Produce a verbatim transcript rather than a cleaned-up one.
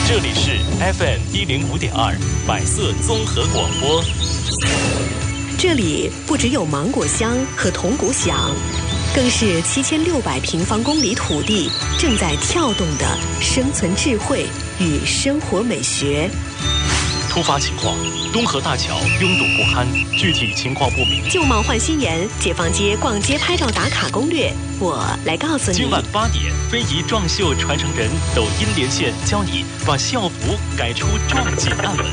这里是 F M 一零五点二百色综合广播。 这里不只有芒果香和铜鼓响，更是七千六百平方公里土地正在跳动的生存智慧与生活美学。 突发情况，东河大桥拥堵不堪，具体情况不明。 旧貌换新颜，解放街逛街拍照打卡攻略，我来告诉你。 今晚八点，非遗壮绣传承人抖音连线，教你把校服改出壮锦案文。